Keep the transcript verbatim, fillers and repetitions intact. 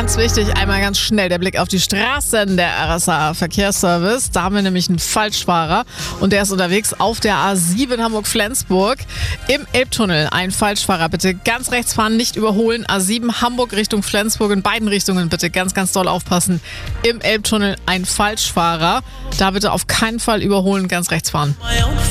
Ganz wichtig, einmal ganz schnell der Blick auf die Straßen der R S A Verkehrsservice. Da haben wir nämlich einen Falschfahrer und der ist unterwegs auf der A sieben Hamburg-Flensburg im Elbtunnel. Ein Falschfahrer, bitte ganz rechts fahren, nicht überholen. A sieben Hamburg Richtung Flensburg, in beiden Richtungen bitte ganz, ganz doll aufpassen. Im Elbtunnel ein Falschfahrer. Da bitte auf keinen Fall überholen, ganz rechts fahren.